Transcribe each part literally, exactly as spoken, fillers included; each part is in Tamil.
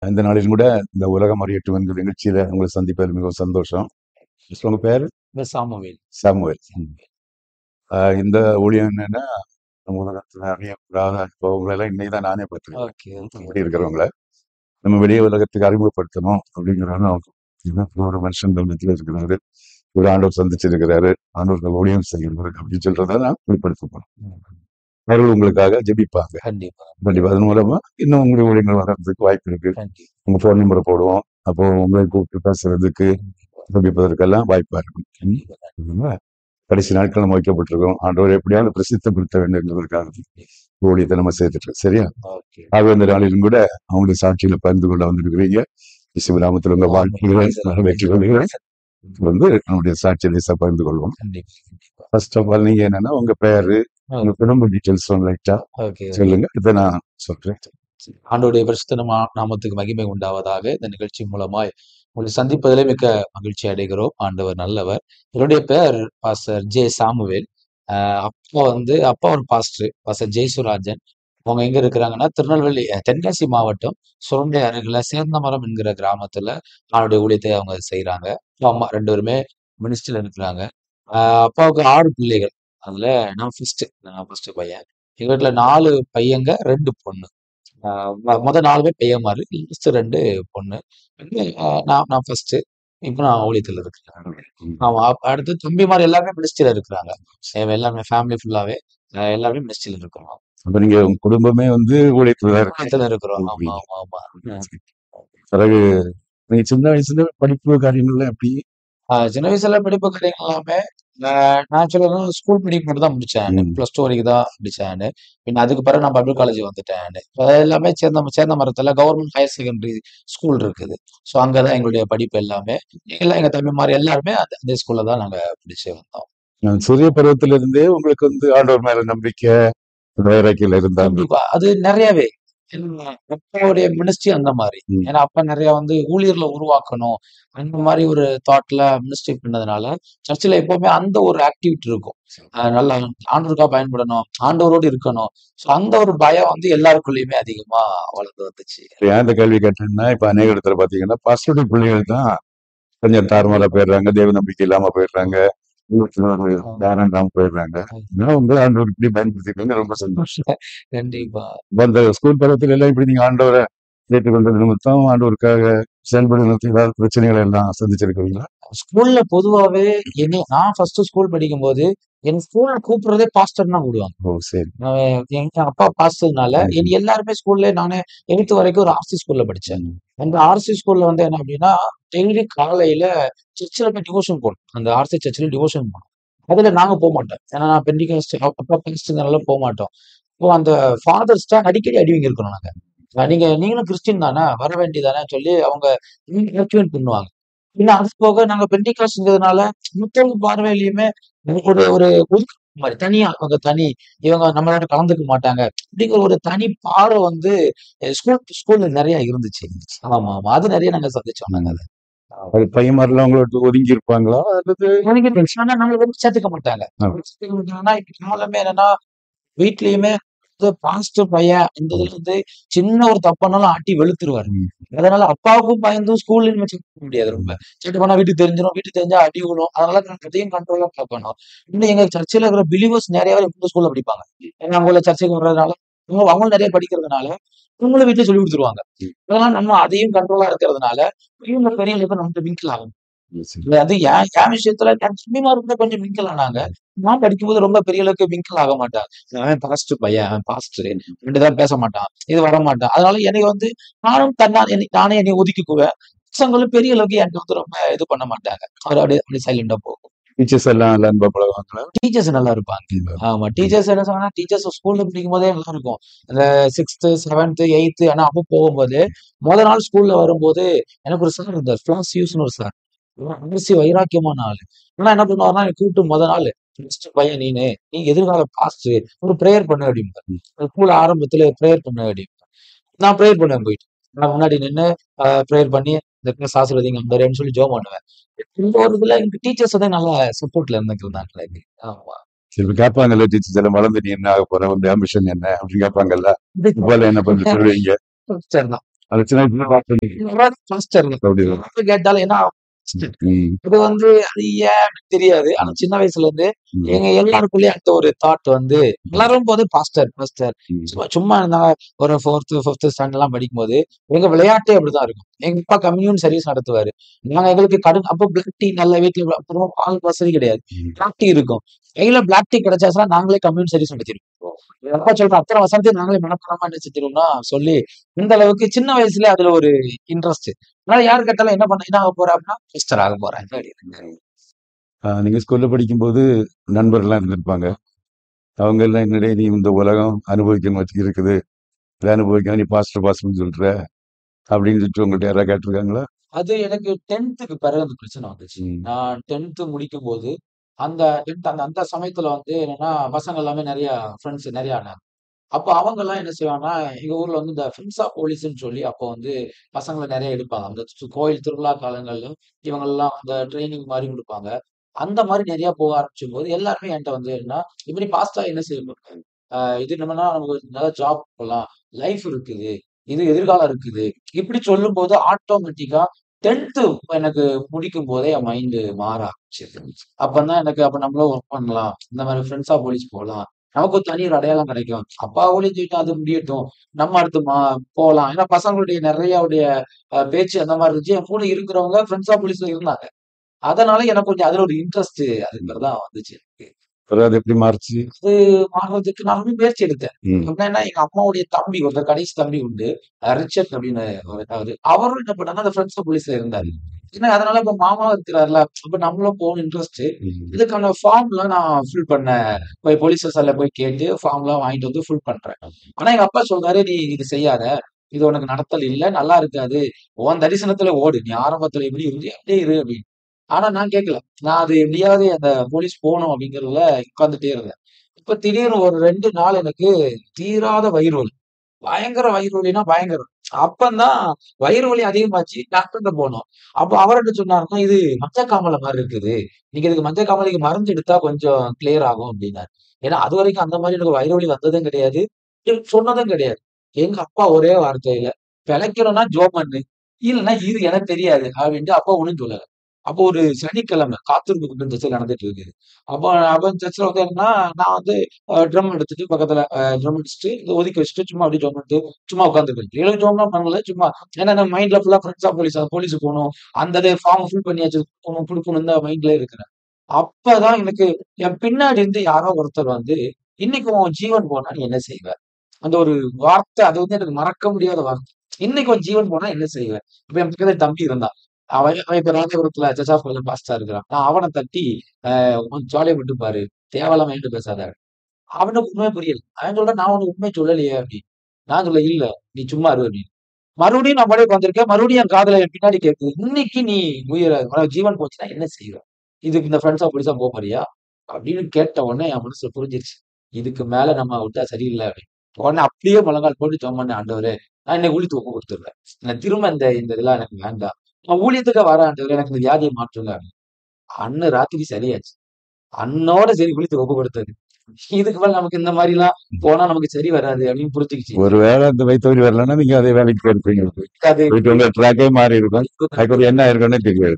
இந்த நாளிலும் கூட இந்த உலகம் அறியட்டும் என்கிற நிகழ்ச்சியில உங்களை சந்திப்பதில் மிகவும் சந்தோஷம். உங்க பேரு? சாமுவேல். சாமுவேல். ஆஹ் இந்த ஊழியம் என்னன்னா, நம்ம உலகத்துல அறியக்கூடாத அனுபவங்களை எல்லாம் இன்னைக்குதான் நானே பார்த்துருக்கேன். ஓகே ஓகே அப்படி இருக்கிறவங்கள நம்ம வெளியே உலகத்துக்கு அறிமுகப்படுத்தணும் அப்படிங்கிறத ஒரு மனுஷன் இடத்துல இருக்கிறாரு, ஒரு ஆண்டவர் சந்திச்சிருக்கிறாரு, ஆண்டவர்கள் ஊழியம் செய்கிறாரு அப்படின்னு சொல்றதை நான் வெளிப்படுத்தணும். அவர்கள் உங்களுக்காக ஜெபிப்பாங்க. கண்டிப்பா கண்டிப்பா அதன் மூலமா இன்னும் உங்களுடைய ஊழியங்கள் வளர்றதுக்கு வாய்ப்பு இருக்கு. கண்டிப்பா உங்க போன் நம்பரை போடுவோம், அப்போ உங்களை கூப்பிட்டு பேசுறதுக்கு ஜெபிப்பதற்கெல்லாம் வாய்ப்பா இருக்கும். கண்டிப்பா கண்டிப்பா. உம் கடைசி நாட்கள் நம்ம வைக்கப்பட்டிருக்கோம். ஆண்டவரை எப்படியாவது பிரசித்தப்படுத்த வேண்டும் என்பதற்காக ஊழியத்தை நம்ம செய்துட்டு சரியா. ஓகே ஆக இந்த நாளிலும் கூட அவங்களுடைய சாட்சியில பகிர்ந்து கொள்ள வந்திருக்கிறீங்க. இசுவிராமத்தில் உங்க வாழ்க்கைகளை வெற்றி கொள்கிறேன் வந்து நம்முடைய சாட்சி லேசா பகிர்ந்து கொள்வோம். கண்டிப்பா கண்டிப்பா. ஃபர்ஸ்ட் ஆஃப் ஆல் நீங்க என்னன்னா உங்க பேரு, உங்க குடும்ப டீட்டெயில்ஸ் லைட்டா ஓகே சொல்லுங்க, இதை நான் சொல்றேன். ஆண்டவருடைய பரிசுத்த நாம- நாமத்துக்கு மகிமை உண்டாவதாக. இந்த நிகழ்ச்சி மூலமாய் உங்களை சந்திப்பதிலே மிக்க மகிழ்ச்சி அடைகிறோம். ஆண்டவர் நல்லவர். என்னுடைய பேர் பாஸ்டர் ஜே சாமுவேல். ஆஹ் அப்பா வந்து அப்பா ஒரு பாஸ்டர் பாஸ்டர் ஜெய்சுராஜன். அவங்க எங்க இருக்கிறாங்கன்னா திருநெல்வேலி அஹ் தென்காசி மாவட்டம் சுரண்டை அருகில சேர்ந்தமரம் என்கிற கிராமத்துல அவனுடைய ஊழியத்தை அவங்க செய்யறாங்க. அப்பா அம்மா ரெண்டு பேருமே மினிஸ்ட்ரியில இருக்கிறாங்க. ஆஹ் அப்பாவுக்கு ஆறு பிள்ளைகள். அதுல நான் ஃபர்ஸ்ட் நான் ஃபர்ஸ்ட் பையன். எங்க வீட்டுல நாலு பையங்க ரெண்டு பொண்ணு. ஆஹ் மொ- மொத நாலு பேர் பையன் மாதிரி லாஸ்ட் ரெண்டு பொண்ணு. ஆஹ் நான் நான் ஃபர்ஸ்ட். இப்போ நான் ஊழியத்துல இருக்கிறேன். ஆமா அப்~ அடுத்து தம்பிமார் எல்லாமே மினிஸ்ட்ரியில இருக்கிறாங்க. எ- எல்லாமே ஃபேமிலி ஃபுல்லாவே எல்லாமே மினிஸ்ட்ரியில இருக்கிறோம். அப்ப நீங்க உங்க குடும்பமே வந்து ஊழியத்துல தான் இருக்கு. ஊழியத்துல இருக்கிறோம். ஆமா ஆமா ஆமா. ம். பிறகு நீங்க சின்ன வயசுல படிப்பு காரியங்கள்லாம் எப்படி? ஆஹ் சின்ன வயசுல படிப்பு காரியங்கள் எல்லாமே ஆஹ் நான் சொல்லணும் ஸ்கூல் படிப்பு மட்டும் தான் முடிச்சேன். ம். பிளஸ் டூ வரைக்கும் தான் முடிச்சேன். பின்ன அதுக்கு பிறகு நான் பப்ளிக் காலேஜ் வந்துட்டேன். அது எல்லாமே சேர்ந்த சேர்ந்த மரத்துல கவர்மெண்ட் ஹையர் செகண்டரி ஸ்கூல் இருக்குது. ஸோ அங்கதான் எங்களுடைய படிப்பு எல்லாமே. எல்லாம் எங்க தம்பி மாதிரி எல்லாருமே அந்த அந்த ஸ்கூல்ல தான் நாங்க படிச்சு வந்தோம். நான் சிறிய பருவத்துல இருந்தே உங்களுக்கு வந்து ஆண்டவர் மேல நம்பிக்கை வைராக்கியம் இருந்தாங்க. கண்டிப்பா அது நிறையவே ஏன்னா, அப்பாவுடைய மினிஸ்ட்ரி அந்த மாதிரி. ம். ஏன்னா அப்பா நிறைய வந்து ஊழியர்ல உருவாக்கணும் அந்த மாதிரி ஒரு தாட்ல மினிஸ்ட்ரி பண்ணதுனால சர்ச்சில் எப்பவுமே அந்த ஒரு ஆக்டிவிட்டி இருக்கும். அஹ் நல்லா ஆண்டவருக்கா பயன்படணும், ஆண்டவரோடு இருக்கணும். ஸோ அந்த ஒரு பயம் வந்து எல்லாருக்குள்ளயுமே அதிகமா வளர்ந்து வந்துச்சு. ஏன் இந்த கேள்வி கேட்டேன்னா, இப்ப அநேக இடத்துல பாத்தீங்கன்னா பாஸ்டருடைய பிள்ளைகள் தான் கொஞ்சம் தாறுமாறா போயிடுறாங்க, தேவ நம்பிக்கை இல்லாம போயிடுறாங்க, உள்ளத்துல ஒரு தாரம் இல்லாம போயிடுறாங்க. நான் உங்களை ஆண்டவர் இப்படி பயன்படுத்திக்கோங்க, ரொம்ப சந்தோஷம். கண்டிப்பா இப்ப அந்த ஸ்கூல் பருவத்துல எல்லாம் இப்படி நீங்க ஆண்டவரை ஏற்றுக்கொண்டது நிமித்தம் ஆண்டவருக்காக செயல்படுறது ஏதாவது பிரச்சனைகள் எல்லாம் சந்திச்சிருக்கீங்களா? ஸ்கூல்ல பொதுவாவே என்ன நான் ஃபர்ஸ்ட் ஸ்கூல் படிக்கும் போது என் ஸ்கூல்ல கூப்பிடுறதே பாஸ்டர் தான் கூடுவாங்க. ஓ சரி. நான் எங்க அப்பா பாஸ்டர்னால ம். என் எல்லாருமே ஸ்கூல்ல நானே எயித்து வரைக்கும் ஒரு ஆர்சி ஸ்கூல்ல படிச்சேன். ம். அந்த ஆர்சி ஸ்கூல்ல வந்து என்ன அப்படின்னா டெய்லி காலையில சர்ச்சில் போய் டிவோஷன் போகணும். அந்த ஆர்சி சர்ச்சில் டிவோஷன் போகணும். அதுல நாங்க போக மாட்டோம். ஏன்னா நான் பெண்டிகாஸ்ட் அப்பா பாஸ்டர்னால போக மாட்டோம். இப்போ அந்த ஃபாதர்ஸ் தான் அடிக்கடி அடி வாங்கியிருக்கணும் நாங்க. அஹ் நீங்க நீங்களும் கிறிஸ்டின் தானே வர வேண்டியதானே சொல்லி அவங்க ஆர்கியூமெண்ட் பண்ணுவாங்க. இல்ல அது போக நாங்க பெண்டிகாஸ்ட்ங்கிறதுனால மத்தவங்க பார்வையிலயுமே ஒரு ஒரு ஒதுக்கு மாதிரி தனியா அவங்க தனி இவங்க நம்மளோட கலந்துக்க மாட்டாங்க அப்படிங்கிற ஒரு தனி பார்வை வந்து ஸ்கூல் ஸ்கூல்ல நிறைய இருந்துச்சு. ஆமா ஆமா அது நிறைய நாங்க சந்திச்சோம் நாங்க அதை. அது பையன் மாதிரிலாம் உங்களோட ஒதுங்கி இருப்பாங்களா அல்லது? எனக்கு டென்ஷன் நம்மள வந்து சேர்த்துக்க மாட்டாங்க. ஆ. சேர்த்துக்க மாட்டாங்கன்னா இப்ப காலமே என்னன்னா வீட்லயுமே பாஸ்டர் பையன் இந்த இதுல இருந்து சின்ன ஒரு தப்பானாலும் ஆட்டி வெளுத்துருவாரு. ம். அதனால அப்பாவுக்கும் பயந்தும் ஸ்கூல்ல வச்சுக்க முடியாது. ரொம்ப சேட்டை பண்ணா வீட்டுக்கு தெரிஞ்சிடும், வீட்டுக்கு தெரிஞ்சா அடி விழும். அதனால நான் அதையும் கண்ட்ரோலா பார்க்கணும். இன்னும் எங்க சர்ச்சில் இருக்கிற பிலீவர்ஸ் நிறைய பேர் எங்க ஸ்கூல்ல படிப்பாங்க. ஏன்னா அவங்கள சர்ச்சைக்கு வர்றதுனால அவங்க அவங்களும் நிறைய படிக்கிறதுனால இவங்களும் வீட்டுல சொல்லி கொடுத்துருவாங்க. அதனால நம்ம அதையும் கண்ட்ரோலா இருக்கிறதுனால இவங்க பெரியவங்களுக்கு நம்ம மிங்கிள் ஆகும். இல்ல, அது என் என் விஷயத்துல என் தம்பிமார் கூட கொஞ்சம் மிங்கிள் ஆனாங்க. நான் படிக்கும்போது ரொம்ப பெரிய அளவுக்கு மிங்கிள் ஆக மாட்டான். அவன் பாஸ்டர் பையன், அவன் பாஸ்டர் ரெண்டுதான் பேச மாட்டான், இது வர மாட்டான். அதனால என்னை வந்து நானும் தன்னா என்னை நானே என்னை ஒதுக்கிக்குவேன். பசங்களும் பெரிய அளவுக்கு என்கிட்ட வந்து ரொம்ப இது பண்ண மாட்டாங்க. அவர் அப்படியே அப்படியே சைலண்டா போகும். டீச்சர்ஸ் எல்லாம் நல்லா அன்பா பழகுவாங்களா? டீச்சர்ஸ் நல்லா இருப்பாங்க. ஆமா டீச்சர்ஸ் என்ன சொன்னா டீச்சர்ஸ் ஸ்கூல்ல படிக்கும் போதே நல்லா இருக்கும். அந்த சிக்ஸ்த் செவன்த் எயித்து ஆனா அப்போ போகும்போது முத நாள் ஸ்கூல்ல வரும்போது எனக்கு ஒரு சார் இருந்தார், பிளாஸ் யூஸ்னு ஒரு சார். அரசி வைராக்கியமான ஆளு. ஆனா என்ன பண்ணுவாருன்னா என்னை கூப்பிட்டு முத நாள் ஃபர்ஸ்ட் பையன் நீனு நீ எதிர்கால பாஸ்டர் ஒரு ப்ரேயர் பண்ண அப்படிம்பாரு. ஸ்கூல் ஆரம்பத்துல ப்ரேயர் பண்ண அப்படிம்பாரு. நான் ப்ரேயர் பண்ணுவேன் போயிட்டு. நான் முன்னாடி நின்னு ப்ரேயர் பண்ணி இந்த கிளாஸ் ஆசீர்வதிங்க அந்த சொல்லி ஜெபம் பண்ணுவேன். இந்த ஒரு இதுல எங்க டீச்சர்ஸ் வந்து நல்லா சப்போர்ட்ல இருந்துருந்தாங்க. ஆமா சரி கேட்பாங்கல்ல டீச்சர்ஸ் எல்லாம், வளர்ந்து நீ என்ன ஆக போற, வந்து ஆம்பிஷன் என்ன அப்படின்னு கேட்பாங்கல்ல, இது இப்ப என்ன பண்ணி சொல்லுவீங்க? பாஸ்டர் தான். அது சின்ன வயசுல பார்த்து மாஸ்டர் அப்படிதான். கேட்டாலும் என்ன மாஸ்டர் ம், இது வந்து அது ஏன் எனக்கு தெரியாது. ஆனா சின்ன வயசுல இருந்து ம், எங்க எல்லாருக்குள்ளயும் அந்த ஒரு தாட் வந்து வளரும் போது பாஸ்டர் பாஸ்டர் ம், சும்மா சும்மா இருந்தாங்க. ஒரு ஃபோர்த் ஃபிஃப்த் ஸ்டாண்டர்ட் எல்லாம் படிக்கும்போது எங்க விளையாட்டே அப்படிதான் இருக்கும். எங்க அப்பா கம்யூன் சர்வீஸ் நடத்துவாரு. நாங்க எங்களுக்கு கடும் அப்போ பிளாக் டீ நல்ல வீட்டுல அப்புறம் பால் வசதி கிடையாது. ம். பிளாக் டீ இருக்கும். கையில பிளாக் டீ கிடைச்சாச்சுன்னா நாங்களே கம்யூன் சர்வீஸ் நடத்திருக்கோம். எங்க அப்பா சொல்ற அத்தனை வசதி நாங்களே மனப்படமா என்ன செஞ்சிருவோம்னா சொல்லி இந்த அளவுக்கு சின்ன வயசுல அதுல ஒரு இன்ட்ரெஸ்ட். அதனால யாரு கேட்டாலும் என்ன பண்ண என்ன ஆக போற அப்படின்னா மிஸ்டர் ஆக போறேன் அப்படின்னு. ஆஹ் நீங்க ஸ்கூல்ல படிக்கும்போது நண்பர்கள்லாம் இருந்திருப்பாங்க. அவங்க எல்லாம் என்னடே நீ இந்த உலகம் அனுபவிக்கணும் வச்சு இருக்குது, இதை அனுபவிக்கணும், நீ பாஸ்டர் பாஸ்டர்னு சொல்ற அப்படின்னு சொல்லிட்டு உங்கள்ட்ட யாராவது கேட்டிருக்காங்களா? அது எனக்கு டென்த்துக்கு பிறகு அந்த பிரச்சனை வந்துச்சு. ம், நான் டென்த் முடிக்கும்போது, அந்த டென்த் அந்த அந்த சமயத்துல வந்து என்னன்னா, பசங்க எல்லாமே நெறைய ஃப்ரெண்ட்ஸ் நெறைய ஆனாங்க. அப்ப அவங்கலாம் என்ன செய்வாங்கன்னா, எங்க ஊர்ல வந்து இந்த ஃபிம்ஸா போலீஸ்ன்னு சொல்லி அப்போ வந்து பசங்கள நெறைய எடுப்பாங்க. அந்த சு கோயில் திருவிழா காலங்கள்ல இவங்கலாம் அந்த ட்ரெய்னிங் மாரி குடுப்பாங்க. அந்த மாரி நெறைய போக ஆரம்பிச்சம்போது, எல்லாருமே என்ட்ட வந்து என்னன்னா, "இப்படி பாஸ்ட்டா என்ன செய்ய போற? அ இது என்னன்னா நமக்கு ஒரு நல்ல ஜாப் போலாம். லைஃப் இருக்குது. இது எதிர்காலம் இருக்குது." இப்படி சொல்லும்போது ஆட்டோமேட்டிக்கா டென்த் எனக்கு முடிக்கும்போதே என் மைண்ட் மாற ஆரம்பிச்சது. அப்பதான் எனக்கு அப்ப நம்மளும் ஒர்க் பண்ணலாம். இந்த மாரி ஃபிரெண்ட்ஸா போலீஸ் போலாம். நமக்கு ஒரு தனி ஒரு அடையாளம் கிடைக்கும். அப்பா ஒழிஞ்சுட்டு அது முடியட்டும். நம்ம அடுத்து மா போலாம். ஏன்னா பசங்களுடைய நெறையாவுடைய அ பேச்சு அந்த மாரி இருந்துச்சு. என் கூட இருக்கிறவங்க ஃபிரெண்ட்ஸா போலீஸ்ல இருந்தாங்க. அதனால எனக்கு கொஞ்சம் அதுல ஒரு இன்ட்ரெஸ்ட் ம். அதுங்கிறது தான் வந்துச்சு எனக்கு. அப்புறம் அது எப்படி மாறுச்சு? அது மாறுறதுக்கு நானுமே முயற்சி எடுத்தேன். ம், எப்படின்னா எங்க அம்மாவுடைய தம்பி ஒருத்தர் கடைசி தம்பி உண்டு. அ ரிச்சர்ட் அப்படின்னு ஒரு அவரு. அவரும் என்ன பண்ணாருன்னா, அந்த ஃபிரெண்ட்ஸ் போலீஸ்ல இருந்தாரு. ம், ஏன்னா அதனால இப்ப மாமாவும் இருக்கிறார்ல. அப்ப நம்மளும் போகணும் இன்ட்ரெஸ்ட். ம், இதுக்கான ஃபார்ம்லாம் நான் ஃபில் பண்ணேன். போய் போலீஸ் ஸ்டேஷன்ல போய் கேட்டு ஃபார்ம்லாம் வாங்கிட்டு வந்து ஃபில் பண்றேன். ஆனா எங்க அப்பா சொல்றாரு, "நீ இது செய்யாத. இது உனக்கு நடத்தல் இல்ல. நல்லா இருக்காது. உன் தரிசனத்துல ஓடு. நீ ஆரம்பத்துல எப்படி இருந்தியோ அப்படியே இரு" அப்படின்னு. ஆனா நான் கேட்கல. நான் அது எப்படியாவது அந்த போலீஸ் போணும் அப்படிங்கிறதுல உட்கார்ந்துட்டே இருந்தேன். இப்ப திடீர்னு ஒரு ரெண்டு நாள் எனக்கு தீராத வயிறு வலி. பயங்கர வயிறு வலின்னா பயங்கரம். அப்பந்தான் வயிறு வலி அதிகமாச்சு. டாக்டர்ட்ட போனோம். அப்ப அவர் என்ன சொன்னாருன்னா, "இது மஞ்சக்காமாலை மாரி இருக்குது. நீங்க இதுக்கு மஞ்சக்காமாலைக்கு மருந்து எடுத்தா கொஞ்சம் கிளியர் ஆகும்" அப்டின்னாரு. ஏன்னா அதுவரைக்கும் அந்த மாரி எனக்கு வயிறு வலி வந்ததும் கிடையாது. எனக்கு சொன்னதும் கிடையாது. எங்க அப்பா ஒரே வார்த்தையில, "பிழைக்கணும்னா ஜெபம் பண்ணு. இல்லன்னா இரு எனக்கு தெரியாது" அப்டின்ட்டு அப்பா ஒண்ணும் சொல்லல. அப்போ ஒரு சனிக்கிழமை காத்திருப்பு கூட்டம் சர்ச்சில நடந்துட்டு இருக்குது. அப்போ அப்ப சர்ச்சில வந்து என்னன்னா, நான் வந்து அ ட்ரம் எடுத்துட்டு பக்கத்துல அ ட்ரம் அடிச்சுட்டு இத ஒதுக்கி வச்சுட்டு சும்மா அப்படியே ஜெபம் பண்ணிட்டு சும்மா உட்கார்ந்துருக்கேன். எனக்கு ஜெபம்லாம் பண்ணல. சும்மா ஏன்னா நான் மைண்ட்ல ஃபுல்லா ஃப்ரெண்ட்ஸா போலீஸ் போலீஸுக்கு போணும். அந்த இது ஃபார்ம் ஃபில் பண்ணியாச்சு. போணும் குடுக்கணும் இந்த மைண்ட்லயே இருக்கிறேன். அப்பதான் எனக்கு என் பின்னாடி இருந்து யாரோ ஒருத்தர் வந்து, "இன்னைக்கு உன் ஜீவன் போனா நீ என்ன செய்வ?" அந்த ஒரு வார்த்தை அது வந்து எனக்கு மறக்க முடியாத வார்த்தை. "இன்னைக்கு உன் ஜீவன் போனா என்ன செய்வ?" இப்ப என் பக்கத்துல என் தம்பி இருந்தான். அவன் அவன் இப்ப ராஜபுரத்துல சர்ச் ஆஃப் காட்ல பாஸ்டரா இருக்கிறான். நான் அவன தட்டி, "அ உன் ஜாலியா விட்டு பாரு. தேவையில்லாம என்கிட்ட பேசாத." அவனுக்கு உண்மையே புரியல. அவன் சொல்றான், "நான் உனக்கு உண்மைய சொல்லலையே" அப்படின்னு. நான் சொல்ல, "இல்ல, நீ சும்மா இரு" அப்படின்னு. மறுபடியும் நான் பாட்டுக்கு உட்கார்ந்திருக்கேன். மறுபடியும் என் காதுல என் பின்னாடி கேட்குது. "இன்னைக்கு நீ உயிர உனக்கு ஜீவன் போச்சுன்னா என்ன செய்வ? இதுக்கு இந்த ஃப்ரெண்ட்ஸா போலீஸா போ போறியா?" அப்படின்னு கேட்ட உடனே என் மனசுல புரிஞ்சிருச்சு. இதுக்கு மேல நம்ம விட்டா சரியில்ல அப்படின்னு. உடனே அப்படியே முழங்கால் போட்டு ஜெபம் பண்ணேன். ஆண்டவரே, நான் இன்னைக்கு ஊழியத்துக்கு ஒப்பு குடுத்துடுறேன். நான் திரும்ப இந்த இந்த இதெல்லாம் எனக்கு வேண்டாம். நான் ஊழியத்துக்கா வரேன் ஆண்டவரே, எனக்கு இந்த வியாதிய மாற்றுங்க அப்படின்னு. அன்னு ராத்திரி சரியாச்சு. அன்னோட சரி ஊழியத்துக்கு ஒப்பு குடுத்தது. இதுக்கு மேல நமக்கு இந்த மாரிலாம் போனா நமக்கு சரி வராது அப்படின்னு புரிஞ்சுக்கிச்சு. ஒருவேளை அந்த வயிற்று வலி வரலன்னா நீங்க அதே வேலைக்கு போயிருப்பீங்க. அது போயிட்டு உங்க ட்ராக்கே மாறி இருக்கும். அதுக்கப்புறம் என்ன ஆயிருக்கும்னே தெரியாது.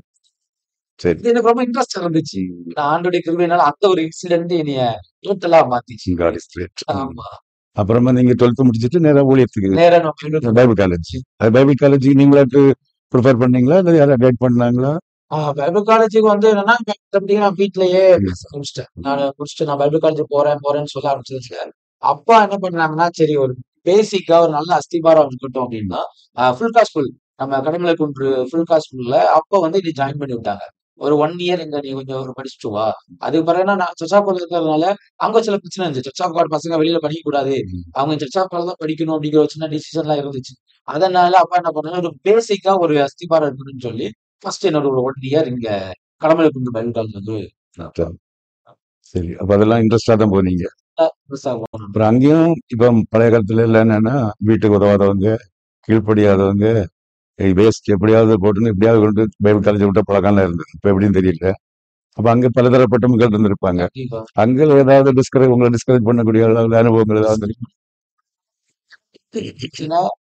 சரி. இது எனக்கு ரொம்ப இன்ட்ரெஸ்ட் இருந்துச்சு. நான் ஆண்டவருடைய கிருபையினால அந்த ஒரு இன்சிடென்ட் என்னைய டோட்டலா மாத்திச்சு. God is great. ம். ஆமா. அப்புறமா நீங்க டுவெல்த் முடிச்சிட்டு நேரா ஊழியத்துக்கு நேரா நான் பைபிள் பைபிள் காலேஜ். அது பைபிள் காலேஜ் நீங்களாட்டு ப்ரிஃபர் பண்ணீங்களா? இல்ல யாராவது கைட் பண்ணாங்களா? ஆ பைபிள் காலேஜுக்கு வந்து என்னன்னா, ஆட்டோமேட்டிக்கா நான் வீட்லயே ம். பேச ஆரம்பிச்சுட்டேன். நானு முடிச்சுட்டு நான் பைபிள் காலேஜ் போறேன், போறேன்னு சொல்ல ஆரம்பிச்சதுல, அப்பா என்ன பண்ணாங்கன்னா, சரி ஒரு பேசிக்கா ஒரு நல்ல அஸ்திபாரம் இருக்கட்டும் அப்டின்னா, அ ஃபுல் காஸ்ட் ஸ்கூல் நம்ம கடமலைக்குன்று ஃபுல் காஸ்ட் ஸ்கூல்ல அப்ப வந்து என்னைய ஜாயின் பண்ணி விட்டாங்க. ஒரு ஒன் இயர் இங்க நீ கொஞ்சம் ஒரு படிச்சுட்டு வா. அதுக்கு பிறகு நான் சர்ச் ஆஃப் காட்ல இருக்கிறதுனால, அங்க சில பிரச்சனை இருந்துச்சு. சர்ச் ஆஃப் காட் பசங்க வெளியில படிக்கக்கூடாது. ம். அவங்க சர்ச் ஆஃப் காட்ல தான் படிக்கணும் அப்டிங்கிற ஒரு சின்ன டிசிஷன்லாம் இருந்துச்சு. அதனால அப்பா என்ன பண்ணாரு, ஒரு பேசிக்கா ஒரு அஸ்திபாரம் இருக்கணும்னு சொல்லி, ஃபர்ஸ்ட் என்னோட ஒரு ஒன் இயர் இங்க கடமலைக்குன்று பைபிள் காலேஜ் வந்து சரி. சரி. அப்ப அதெல்லாம் இன்ட்ரெஸ்டா தான் போனீங்க. அ மிஸ் ஆகும். அப்புறம் அங்கேயும் இப்ப பழைய காலத்துல எல்லாம் என்னன்னா, வீட்டுக்கு உதவாதவங்க, கீழ்ப்படியாதவங்க, வேஸ்ட் எப்படியாவது போட்டுன்னு எப்படியாவது கொண்டு பைபிள் காலேஜ் விட்ட பழக்கம்லாம் இருந்தது. இப்ப எப்படின்னு தெரியல. அப்ப அங்க பலதரப்பட்ட மக்கள் இருந்திருப்பாங்க. கண்டிப்பா. அங்க ஏதாவது டிஸ்கரேஜ் உங்களை டிஸ்கரேஜ் பண்ணக்கூடிய அளவுல அனுபவங்கள் ஏதாவது இருக்கு? இருந்துச்சுன்னா,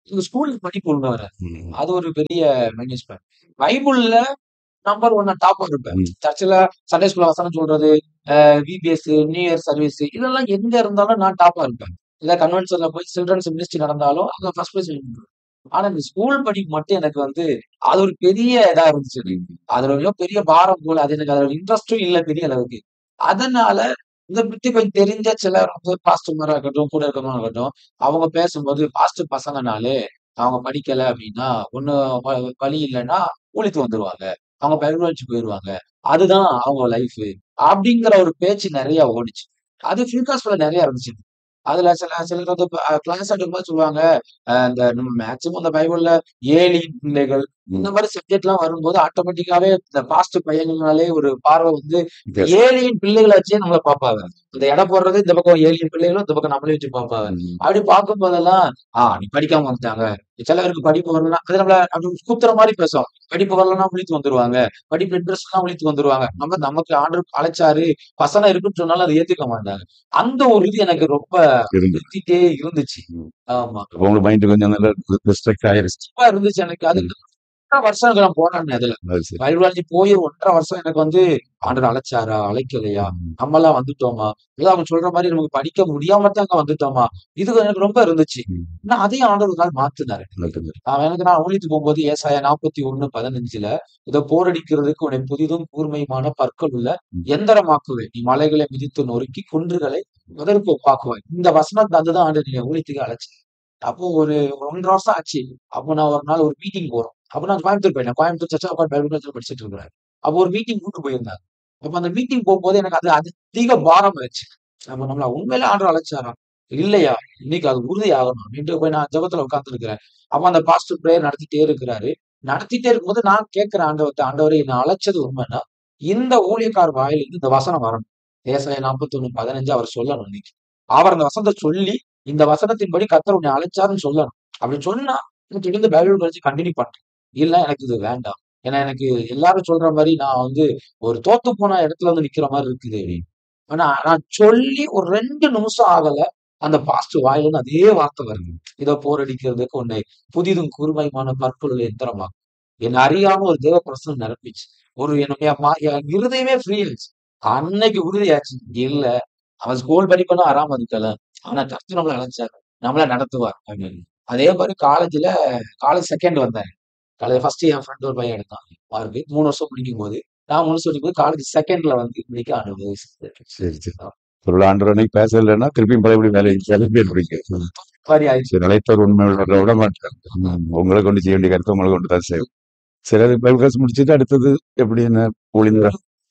இந்த ஸ்கூலுக்கு படிப்பு ஒழுங்கா வராது. ம். அது ஒரு பெரிய மைனஸ் பாயிண்ட். பைபிள்ல நம்பர் ஒன் டாப்பா இருப்பேன். ம். சர்ச்சில சண்டே ஸ்கூல்ல வசனம் சொல்றது, அ விபிஎஸ், நியூ இயர் சர்வீஸ் இதெல்லாம் எங்க இருந்தாலும் நான் டாப்பா இருப்பேன். இல்ல கன்வென்ஷன்ல போய் சில்ட்ரன்ஸ் மினிஸ்ட்ரி நடந்தாலும் அங்க ஃபர்ஸ்ட் பிரைஸ் வாங்கிடுவேன். ஆனா இந்த ஸ்கூல் படிப்பு மட்டும் எனக்கு வந்து அது ஒரு பெரிய இதா இருந்துச்சு எனக்கு. ம். அதுல ஒரு பெரிய பாரம் போல. அது எனக்கு அதுல இன்ட்ரெஸ்டும் இல்ல பெரிய அளவுக்கு. அதனால இத பத்தி கொஞ்சம் தெரிஞ்ச சிலர் வந்து பாஸ்டர்மாரா இருக்கட்டும், கூட இருக்கிறவங்களா இருக்கட்டும், அவங்க பேசும்போது பாஸ்டர் பசங்கனாலே அவங்க படிக்கல அப்படின்னா, ஒண்ணு வ வழி இல்லன்னா ஊழியத்துக்கு வந்துருவாங்க. அவங்க பைபிள் படிச்சுட்டு போயிருவாங்க. அதுதான் அவங்க லைஃபு. அப்படிங்கிற ஒரு பேச்சு நெறைய ஓடுச்சு. அது ஃபில்காஸ்ட்ல நெறைய இருந்துச்சு. அதுல சில சிலர் வந்து ப கிளாஸ் எடுக்கும்போது சொல்லுவாங்க, அ இந்த நம்ம மேக்ஸிமம் இந்த பைபிள்ல ஏலியின் பிள்ளைகள், இந்த ம். மாரி சப்ஜெக்ட்லாம் வரும்போது ஆட்டோமேட்டிக்காவே இந்த பாஸ்ட் பையங்கள்னாலே ஒரு பார்வை வந்து Yes. ஏலியின் பிள்ளைகள வச்சே நம்மள பாப்பாங்க. இந்த எடை போடுறது இந்த பக்கம் ஏலியின் பிள்ளைகளும், இந்த பக்கம் நம்மளையும் வச்சு பாப்பாங்க. ம். அப்படி பார்க்கும்போதெல்லாம், ஆ நீ படிக்காம வந்துட்டாங்க. சிலருக்கு படிப்பு வரலன்னா அது நம்மள அப்படி குத்துற மாரி பேசும். படிப்பு வரலன்னா விழித்து வந்துருவாங்க. படிப்பு இன்ட்ரெஸ்ட்னா விழித்து வந்துருவாங்க. நம்ம நமக்கு ஆண்டவர் அழைச்சாரு, வசனம் இருக்குன்னு சொன்னாலும் அத ஏத்துக்க மாட்டாங்க. அந்த ஒரு இது எனக்கு ரொம்ப இருந்தது. சுத்திட்டே இருந்துச்சு. ம். ஆமா. அப்ப உங்க மைண்ட் கொஞ்சம் நல்லா டிஸ்ட்ராக்ட் ஆயிருச்சு. ரொம்ப இருந்துச்சு எனக்கு. அது ம். ஒன்றரை வருஷம் நான் போராடினேன் அதுல. அது சரி. பைபிள் காலேஜ் போய் ஒன்றரை வருஷம் எனக்கு வந்து ஆண்டவர் அழைச்சாரா? அழைக்கலையா? ம். நம்மலாம் வந்துட்டோமா? இல்ல அவங்க சொல்ற மாரி நமக்கு படிக்க முடியாம தான் அங்க வந்துட்டோமா? இது எனக்கு ரொம்ப இருந்துச்சு. ம். ஆனா அதையும் ஆண்டவர் ஒரு நாள் மாத்துனாரு. நல்லது. அவன் எனக்கு நான் ஊழியத்துக்கு போகும்போது ஏசாயா நாற்பத்தி ஒன்று பதினைந்துல இதோ போரடிக்கிறதுக்கு உன்னை புதிதும் கூர்மையுமான பற்கள் உள்ள ம். எந்திரமாக்குவேன். நீ மலைகளை மிதித்து நொறுக்கி குன்றுகளை அதற்கு ஒப்பாக்குவாய். இந்த வசனம் தந்துதான் ஆண்டவர் என்னை ஊழியத்துக்கு அழைச்சார். அப்போ ஒரு ஒன்றரை வருஷம் ஆச்சு. அப்போ நான் ஒரு நாள் ஒரு மீட்டிங் போறோம். அப்ப நான் கோயம்புத்தூர் போயிட்டேன். Coimbatore search of God Bible காலேஜ்ல படிச்சுட்டு இருக்கிறேன். அப்போ ஒரு மீட்டிங் கூட்டு போயிருந்தாங்க. அப்ப அந்த மீட்டிங் போகும்போது எனக்கு அது அதிக பாரம் ஆயிருச்சு. நம்ம நம்மள உண்மையிலே ஆண்டவர் அழைச்சாரா? இல்லையா? இன்னைக்கு அது உறுதி ஆகணும் அப்படின்ட்டு போய் நான் ஜெபத்துல உட்கார்ந்திருக்கிறேன். அப்ப அந்த பாஸ்டர் பிரேயர் நடத்திட்டே இருக்கிறாரு. நடத்திட்டே இருக்கும்போது நான் கேட்கிறேன் ஆண்டவர்ட்ட, ஆண்டவரே என்னை அழைச்சது உண்மைன்னா, இந்த ஊழியக்கார் வாயிலிருந்து இந்த வசனம் வரணும். ஏசாயா நாற்பத்தி ஒன்று பதினைந்து அவர் சொல்லணும் இன்னைக்கு. அவர் அந்த வசனத்த சொல்லி, இந்த வசனத்தின்படி கர்த்தர் உன்னை அழைச்சாருன்னு சொல்லணும். அப்படி சொன்னா, நான் தொடர்ந்து பைபிள் படிச்சு கன்டின்யூ பண்றேன். இல்ல எனக்கு இது வேண்டாம். ஏன்னா எனக்கு எல்லாரும் சொல்ற மாரி நான் வந்து ஒரு தோத்து போன இடத்துல வந்து நிக்கிற மாரி இருக்குது. ஆனா நான் சொல்லி ஒரு ரெண்டு நிமிஷம் ஆகல. அந்த பாஸ்டர் வாயிலிருந்து அதே வார்த்தை வருது. இதோ போரடிக்கிறதுக்கு உன்னை புதிதும் கூர்மையுமான பற்புள்ள எந்திரமா என்ன அறியாம ஒரு தேவ பிரசனம் நிரப்பிச்சு. ஒரு என்னுடைய மா- என் இருதயமே ஃப்ரீ ஆயிடுச்சு. அன்னைக்கு உறுதியாச்சு. இல்ல அவன் ஸ்கூல் படிப்புனா ஆறாம இருக்கலாம். ஆனா கர்த்தர் நம்மள அழைச்சாரு. நம்மள நடத்துவார் அப்படின்னு. அதே மாதிரி காலேஜ்ல காலேஜ் செகண்ட் வந்தேன். காலேஜ் ஃபர்ஸ்ட் என் ஃப்ரெண்ட் ஒரு பையன் எடுத்தான். மார்க் மூணு வருஷம் படிக்கும்போது நான் முடிச்சு படிக்கும்போது காலேஜ் செகண்ட்ல வந்து இன்னைக்கு அனுபவிச்சிருக்கேன். சரி, சரி. ஒரு ஆண்டவர் அன்னைக்கு பேசலைன்னா திருப்பியும் பழையபடி வேலை கிளம்பி இருப்பீங்க. ம். மாதிரி ஆயிடுச்சு. சரி, நிலைத்தவர் உண்மை உள்ளவரை விட மாட்டார். ம். உங்களை கொண்டு செய்ய வேண்டிய கருத்தை உங்களை கொண்டு தான் செய்யும். சரி, அது பைபிள் கிளாஸ் முடிச்சுட்டு அடுத்தது எப்படி என்ன ஊழியரா?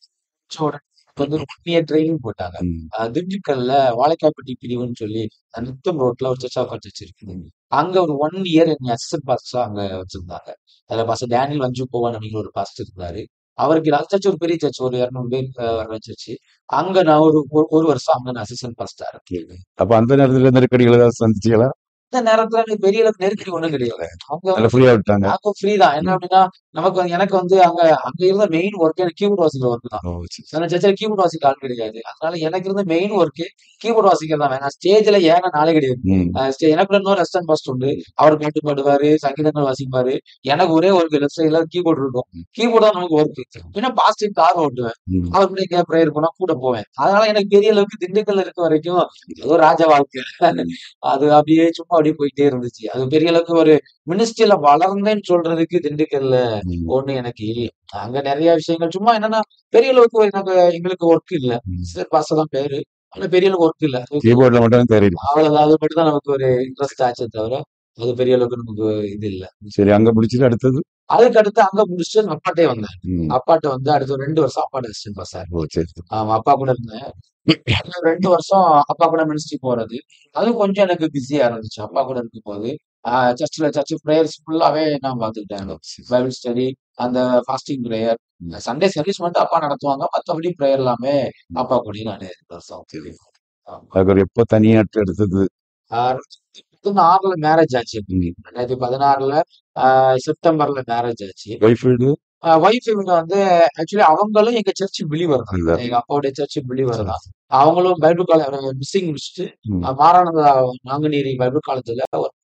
உடனே வந்து ஒன் இயர் ட்ரைனிங் போட்டாங்க. ம். அஹ் திண்டுக்கல்ல வாழைக்காப்பட்டி பிரிவுன்னு சொல்லி அஹ் நித்தம் ரோட்ல ஒரு சர்ச் ஆஃப் காட் சர்ச் இருக்குது. ம். அங்க ஒரு ஒன் இயர் என்னை அசிஸ்டன்ட் பாஸ்டரா அங்க வச்சிருந்தாங்க. அதுல பாஸ்டர் டேனியல் வஞ்சு போவான் அப்படிங்கிற ஒரு பாஸ்டர் இருந்தாரு. அவருக்கு அந்த சர்ச் ஒரு பெரிய சர்ச் ஒரு இருநூறு பேர் அஹ் வர சர்ச். அங்க நான் ஒரு ஒரு ஒரு வருஷம் அங்க நான் அசிஸ்டன்ட் பாஸ்டரா இருக்கேன். அப்ப அந்த நேரத்துல நெருக்கடிகள் ஏதாவது சந்திச்சீங்களா? இந்த நேரத்துல எனக்கு பெரிய அளவுக்கு நெருக்கடி ஒண்ணும் கிடையாது. அவங்க நல்ல ஃப்ரீயா விட்டாங்க. அப்போ ஃப்ரீ தான். என்ன ம். அப்படின்னா, நமக்கு வந்து எனக்கு வந்து அங்க அங்க இருந்த மெயின் ஒர்க் எனக்கு கீபோர்ட் வாசிக்கிற ஒர்க் தான். ஓ, சரி, சரி. அந்த சர்ச்சில கீபோர்ட் வாசிக்க ஆள் கிடையாது. அதனால எனக்கு இருந்த மெயின் ஒர்க் கீபோர்ட் வாசிக்கிறது தான். நான் ஸ்டேஜ்ல ஏற நாளே கிடையாது. ம். அ ஸ்டே எனக்குள்ள இன்னொரு அசிஸ்டன்ட் பாஸ்டர் உண்டு. அவர் பாட்டு பாடுவாரு, சங்கீதங்கள் வாசிப்பாரு. எனக்கு ஒரே ஒர்க் லெஃப்ட் சைடுல கீபோர்ட் இருக்கும். ம். கீபோர்ட் தான் நமக்கு ஒர்க். பின்ன பாஸ்டர் கார் ஓட்டுவேன். ம். அவர் கூட எங்கேயாவது பிரேயர் போனா கூட போவேன். அதனால எனக்கு பெரிய அளவுக்கு திண்டுக்கல்ல இருக்க வரைக்கும் அது ஒரு ராஜ வாழ்க்கை. ம். அது அப்படியே சும்மா அப்படியே போயிட்டே இருந்துச்சு. அது பெரிய அளவுக்கு ஒரு மினிஸ்ட்ரியில வளர்ந்தேன்னு சொல்றதுக்கு திண்டுக்கல்ல ம். ஒண்ணு எனக்கு இல்ல. அங்க நெறைய விஷயங்கள் சும்மா என்னன்னா, பெரிய அளவுக்கு எனக்கு எங்களுக்கு ஒர்க் இல்ல. ம். சிஸ்டர் பாஸ்டர் தான் பேரு. ஆனா பெரிய அளவுக்கு ஒர்க் இல்ல. அது கீபோர்ட்ல மட்டும் தேறிடும். அவ்வளவுதான். அது மட்டும் தான் நமக்கு ஒரு இன்ட்ரெஸ்ட் ஆச்சே தவிர, அது பெரிய அளவுக்கு நமக்கு இது இல்ல. சரி, அங்க முடிச்சுட்டு அடுத்தது? அதுக்கு அடுத்து அங்க முடிச்சுட்டு நான் அப்பாட்டயே வந்தேன். ம். அப்பாட்ட வந்து அடுத்த ஒரு ரெண்டு வருஷம் அப்பாட்ட அசிஸ்டன்ட் பாஸ்டர். ஓ, சரி, சரி. ஆமா. அப்பா கூட இருந்தேன். அந்த ரெண்டு வருஷம் அப்பா கூட மினிஸ்ட்ரி போறது. அதுவும் கொஞ்சம் எனக்கு பிஸியா இருந்துச்சு. அப்பா கூட இருக்கும்போது. ஆ சர்ச்ல சர்ச் பிரேயர்ஸ் ஃபுல்லாவே நான் பார்த்துக்கிட்டேன். ஓ, சரி, சரி. பைபிள் ஸ்டடி, அந்த ஃபாஸ்டிங் பிரேயர், ம். சண்டே சர்வீஸ் மட்டும் அப்பா நடத்துவாங்க. மத்தபடி பிரேயர் எல்லாமே ம். அப்பா கூடயே நானு ரெண்டு வருஷம். சரி. ஆமா. அதுக்கு எப்போ தனியாட்டு எடுத்தது? ஆ ரெண்டாயிரத்து ஆறுல மேரேஜ் ஆச்சு. ம். ரெண்டாயிரத்து பதினாறுல ஆ செப்டம்பர்ல மேரேஜ் ஆச்சு. ஒய்ஃப் வீடு? அ ஒய்ஃப் இவங்க வந்து ஆக்சுவலி அவங்களும் எங்க சர்ச் பிலீவர் தான். இல்ல. எங்க அப்பாவுடைய சர்ச் பிலீவர் சரி. தான். அவங்களும் பைபிள் காலேஜ் மிஸ்ஸிங் முடிச்சுட்டு ம். அ மாரானதா நாங்குநேரி பைபிள் காலேஜ்ல ஒரு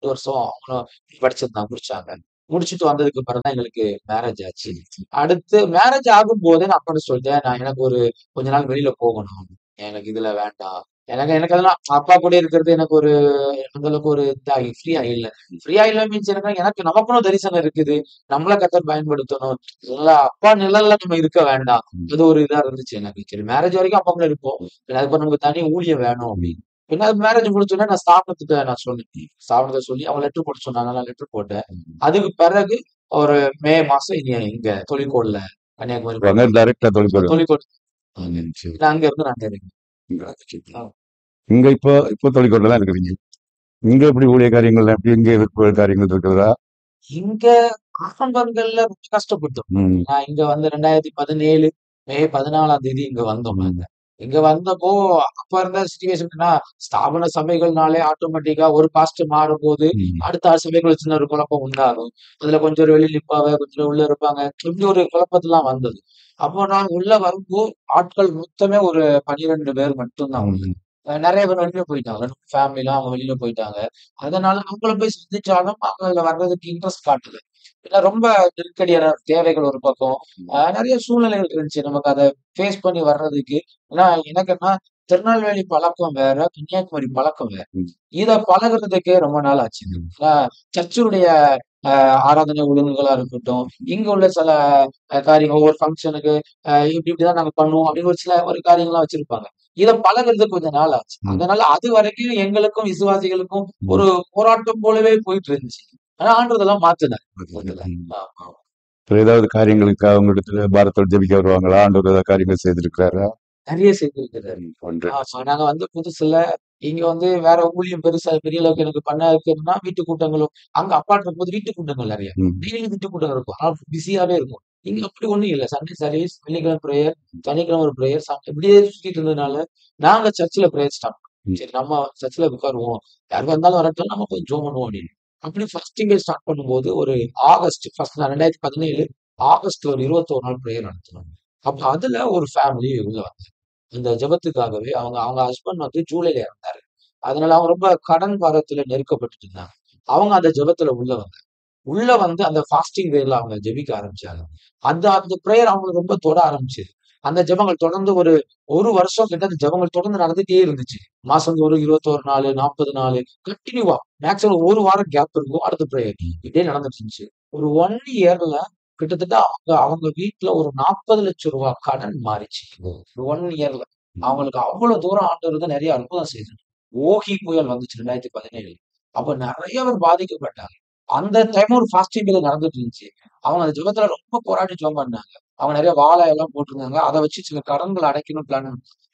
ரெண்டு வருஷம் அவங்களும் படிச்சிருந்தாங்க, முடிச்சாங்க. முடிச்சுட்டு வந்ததுக்கு அப்புறம் தான் எங்களுக்கு மேரேஜ் ஆச்சு. அடுத்து மேரேஜ் ஆகும்போதே நான் அப்பாட்ட சொல்லிட்டேன், நான் எனக்கு ஒரு கொஞ்ச நாள் வெளியில போகணும். எனக்கு இதுல வேண்டாம். எனக்கு எனக்கு அதெல்லாம் அப்பா கூட இருக்கிறது எனக்கு ஒரு அந்த அளவுக்கு ஒரு இதா ஃப்ரீயா இல்ல. ஃப்ரீயா இல்ல மீன்ஸ் எனக்கு எனக்கு நமக்குன்னு தரிசனம் இருக்குது. நம்மள கர்த்தர் பயன்படுத்தணும். இல்ல அப்பா நிழல்ல நம்ம இருக்க வேண்டாம். அது ஒரு இதா இருந்துச்சு எனக்கு. சரி மேரேஜ் வரைக்கும் அப்பா கூட இருப்போம். அதுக்கப்புறம் நமக்கு தனி ஊழியம் வேணும் அப்படின்னு. பின்ன மேரேஜ் முடிச்சோனே நான் ஸ்தாபனத்துக்கு நான் சொன்னேன். ஸ்தாபனத்த சொல்லி அவங்க லெட்டர் போட சொன்னாங்க. நான் லெட்டர் போட்டேன். அதுக்கு பிறகு ஒரு மே மாசம் இங்க இங்க தொழிற்கோடுல கன்னியாகுமரி அங்க டைரக்டா தொழில் தொழிற்கோடு ம், சரி. நான் அங்க இருந்து நான் இறங்கினேன். இங்க இங்க இப்போ இப்போ தொழிற்கோட்டில் தான் இருக்கிறீங்க. இங்க எப்படி ஊழிய காரியங்கள் எப்படி இங்க எதிர்ப்பு காரியங்கள் இருக்கிறதா? இங்க ஆரம்பங்கள்ல ரொம்ப கஷ்டப்பட்டோம். ம், நான் இங்க வந்து ரெண்டாயிரத்தி பதினேழு மே பதினாலாம் தேதி இங்க வந்தோம் ம், நாங்க. இங்க வந்தப்போ அப்ப இருந்த சிச்சுவேஷன்னா ஸ்தாபன சபைகள்னாலே ஆட்டோமேட்டிக்கா ஒரு பாஸ்டர் மாறும்போது ம், அடுத்த ஆறு சபைகள் சின்ன ஒரு குழப்பம் உண்டாகும். அதுல கொஞ்சம் பேர் வெளியில நிப்பாங்க, கொஞ்சம் பேர் உள்ள இருப்பாங்க. இப்படி ஒரு குழப்பத்தெல்லாம் வந்தது. அப்போ நான் உள்ள வரும்போது ஆட்கள் மொத்தமே ஒரு பன்னிரண்டு பேர் மட்டும்தான் உள்ள. ம், அஹ் நிறைய பேர் வெளியில போயிட்டாங்க. ஃபேமிலிலாம் அவங்க வெளியில போயிட்டாங்க. அதனால அவங்கள போய் சந்திச்சாலும் அவங்க அதுல வர்றதுக்கு இன்ட்ரெஸ்ட் காட்டல. ஏன்னா ரொம்ப நெருக்கடியான தேவைகள் ஒரு பக்கம். ஆஹ் நிறைய சூழ்நிலைகள் இருந்துச்சு நமக்கு அதை ஃபேஸ் பண்ணி வர்றதுக்கு. ஏன்னா எனக்கு என்ன திருநெல்வேலி பழக்கம் வேற, கன்னியாகுமரி பழக்கம் வேற. ம், இத பழகுறதுக்கே ரொம்ப நாள் ஆச்சு. ம், ஆஹ் சர்ச்சுடைய ஆஹ் ஆராதனை ஒழுங்குகளா இருக்கட்டும், இங்க உள்ள சில அஹ் காரியங்கள் ஒவ்வொரு ஃபங்க்ஷனுக்கு இப்படி இப்படிதான் நாங்க பண்ணுவோம் அப்படின்னு ஒரு சில ஒரு காரியங்கள்லாம் வச்சிருப்பாங்க. இத பழகுறதுக்கு கொஞ்ச நாள் ஆச்சு. ம், அதனால அது வரைக்கும் எங்களுக்கும் விசுவாசிகளுக்கும் ம். ஒரு போராட்டம் போலவே போயிட்டு இருந்துச்சு. ஆனா ஆண்டவர் இதெல்லாம் மாத்துனார். அதுல. ம். ஆமா. இப்ப ஏதாவது காரியங்களுக்கு அவங்க இடத்துல பாரத்தோடு ஜெபிக்க வருவாங்களா? ஆண்டவர் ஏதாவது காரியங்கள் செய்திருக்கிறாரா? நிறைய செய்திருக்கிறார். ம், ஒன்று. ஆமா. நாங்க வந்து புதுசுல இங்க வந்து வேற ஊழியம் பெருசா பெரிய அளவுக்கு எனக்கு பண்ண இருக்குன்னா வீட்டு கூட்டங்களும் அங்க அப்பார்ட் இருக்கும்போது வீட்டு கூட்டங்கள் நிறைய. ம், டெய்லி வீட்டு கூட்டங்கள் இருக்கும். ஆனா பிஸியாவே இருக்கும். இங்க அப்படி ஒண்ணும் இல்ல. சண்டே சர்வீஸ், வெள்ளிக்கிழமை பிரேயர், சனிக்கிழமை ஒரு பிரேயர், இப்படியே சுத்திட்டு இருந்ததுனால நாங்க சர்ச்சில் பிரேயர் ஸ்டார்ட் ம், சரி நம்ம சர்ச்சில் உட்காருவோம். யார் வந்தாலும் வரட்டும் நம்ம போய் ஜோம் பண்ணுவோம் அப்படின்னு. அப்படி ஃபர்ஸ்ட் இங்கே ஸ்டார்ட் பண்ணும்போது ஒரு ஆகஸ்ட் ஃபர்ஸ்ட் நான் ரெண்டாயிரத்தி பதினேழு ஆகஸ்ட் ஒரு இருபத்தோரு நாள் பிரேயர் நடத்தினோம். அப்ப அதுல ஒரு ஃபேமிலி உள்ள வந்தாங்க. இந்த ஜெபத்துக்காகவே அவங்க அவங்க ஹஸ்பண்ட் வந்து ஜூலைல இறந்தாரு. அதனால அவங்க ரொம்ப கடன் பாரத்துல நெருக்கப்பட்டுட்டு இருந்தாங்க. அவங்க அந்த ஜெபத்துல உள்ள வந்தாங்க. உள்ள வந்து அந்த ஃபாஸ்டிங் வேல அவங்க ஜெபிக்க ஆரம்பிச்சாங்க. அந்த அந்த பிரேயர் அவங்களுக்கு ரொம்ப தொட ஆரம்பிச்சது. அந்த ஜெபங்கள் தொடர்ந்து ஒரு 1 வருஷம் கிட்ட அந்த ஜெபங்கள் தொடர்ந்து நடந்துட்டே இருந்துச்சு. மாசந்தோறும் இருபத்தொரு நாளு, நாற்பது நாளு கன்டினியூவா மேக்ஸிமம் ஒரு வாரம் கேப் இருக்கும். அடுத்த பிரேயர். இப்படியே நடந்துட்டு இருந்துச்சு. ஒரு ஒன் இயர்ல கிட்டத்தட்ட அவங்க அவங்க வீட்ல ஒரு நாற்பது லட்சம் ரூபாய் கடன் மாறிச்சு. ஒரு ஒன் இயர்ல. அவங்களுக்கு அவ்வளவு தூரம் ஆண்டவர் வந்து நிறைய அற்புதம் செய்தார். ஓகி புயல் வந்துச்சு ரெண்டாயிரத்தி பதினேழு. அப்ப நிறைய பேர் பாதிக்கப்பட்டாங்க. அந்த டைம் ஒரு ஃபாஸ்டிங் பீரியட் நடந்துட்டு இருந்துச்சு. அவங்க அந்த ஜெபத்துல ரொம்ப போராடி ஜெபம் பண்ணாங்க. அவங்க நிறைய வாழை எல்லாம் போட்டிருந்தாங்க. அத வச்சு சில கடன்கள் அடைக்கணும் பிளான்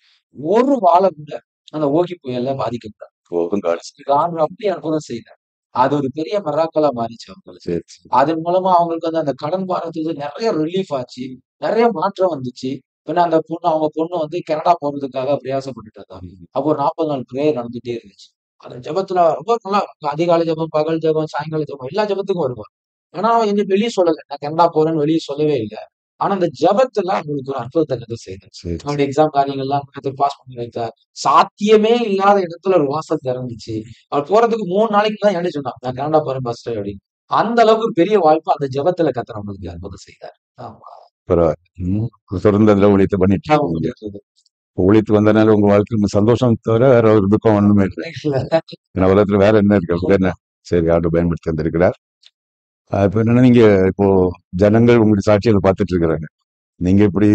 ஒரு வாழை கூட அந்த ஓகி புயல்ல பாதிக்கப்பட்டாங்க. போதும் காலம். ஆண்டவர் அப்படியே அற்புதம் செய்தார். அது ஒரு பெரிய மிராக்கிளா மாறிச்சு அவங்களுக்கு. சரி, சரி. அதன் மூலமா அவங்களுக்கு வந்து அந்த கடன் பாரத்துல நிறைய ரிலீஃப் ஆச்சு. நிறைய மாற்றம் வந்துச்சு. பின்ன அந்த பொண்ணு அவங்க பொண்ணு வந்து கனடா போறதுக்காக பிரயாசப்பட்டுட்டு இருந்தாங்க. அப்போ ஒரு நாற்பது நாள் பிரேயர் நடந்துட்டே இருந்துச்சு. அந்த ஜெபத்துல ரொம்ப நல்லா அதிகாலை ஜெபம், பகல் ஜெபம், சாயங்கால ஜெபம் எல்லா ஜெபத்துக்கும் வருவார். ஆனா என்ன வெளிய சொல்லல. நான் கனடா போறேன்னு வெளிய சொல்லவே இல்ல. ஆனா அந்த ஜெபத்துல அவங்களுக்கு ஒரு அற்புதத்தை கர்த்தர் செய்தார். சரி, சரி. அவருடைய எக்ஸாம் காரியங்கள்லாம் கர்த்தர் பாஸ் பண்ணி வைத்தார். சாத்தியமே இல்லாத இடத்துல ஒரு வாசல் திறந்துச்சு. அவர் போறதுக்கு மூணு நாளைக்கு தான் என்கிட்ட சொன்னான். நான் கனடா போறேன் பாஸ்டர் அப்படின்னு. அந்த அளவுக்கு ஒரு பெரிய வாய்ப்பு அந்த ஜெபத்துல கர்த்தர் அவங்களுக்கு அற்புதம் செய்தார். ஆமா. பரவாயில்ல. ம். தொடர்ந்து அதுல ஊழியத்தை பண்ணிட்டு ஆமா, இருக்கீங்க. முடியாது. ஊழியத்து வந்தனால உங்க வாழ்க்கையில சந்தோஷம் தவிர வேற ஒரு துக்கம் ஒண்ணுமே இல்லை. இல்ல. ஏன்னா உலகத்துல வேற என்ன இருக்கு? அப்படி என்ன? சரி, ஆண்டு பயன்படுத்தி தந்திருக்கிறார். அஹ் இப்ப என்னன்னா நீங்க இப்போ ஜனங்கள் உங்களுடைய சாட்சியை பார்த்துட்டு இருக்கிறாங்க. நீங்க இப்படி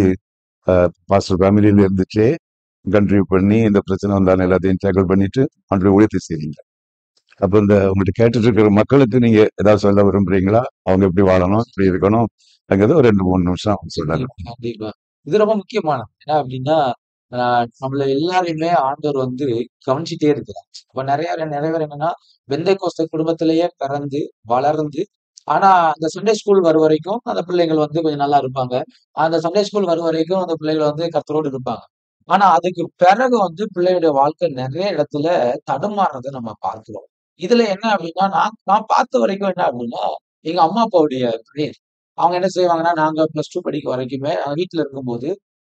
பாஸ்டர் ஃபேமிலியில இருந்துச்சே கண்ட்ரிபியூட் பண்ணி இந்த பிரச்சனை வந்தாலும் எல்லாத்தையும் டேக்கிள் பண்ணிட்டு அவங்களுடைய ஊழியத்தை செய்றீங்க. அப்ப இந்த உங்கள்கிட்ட கேட்டுட்டு இருக்கிற மக்களுக்கு நீங்க ஏதாவது சொல்ல விரும்புறீங்களா? அவங்க எப்படி வாழணும், எப்படி இருக்கணும் அங்கிறது ஒரு ரெண்டு மூணு நிமிஷம் அவங்க சொல்லலாம். கண்டிப்பா. இது ரொம்ப முக்கியமானது. என்ன அப்படின்னா, அ நம்மள எல்லாரையுமே ஆண்டவர் வந்து கவனிச்சுட்டே இருக்கிறார். அப்ப நெறைய நெறைய பேர் என்னன்னா, பெந்தைக்கோஸ்து குடும்பத்திலேயே பிறந்து, வளர்ந்து, ஆனா அந்த சண்டே ஸ்கூல் வரும் வரைக்கும் அந்த பிள்ளைகள் வந்து கொஞ்சம் நல்லா இருப்பாங்க. அந்த சண்டே ஸ்கூல் வரும் வரைக்கும் அந்த பிள்ளைகள் வந்து கர்த்தரோடு இருப்பாங்க. ஆனா அதுக்கு பிறகு வந்து பிள்ளையுடைய வாழ்க்கை நெறைய இடத்துல தடுமாறுறத நம்ம பார்க்கிறோம். இதுல என்ன அப்படின்னா, நான் நான் பார்த்த வரைக்கும் என்ன அப்படின்னா, எங்க அம்மா, அப்பாவுடைய பிரேயர். அவங்க என்ன செய்வாங்கன்னா, நாங்க பிளஸ் டூ படிக்க வரைக்குமே, நாங்க வீட்ல இருக்கும்போது,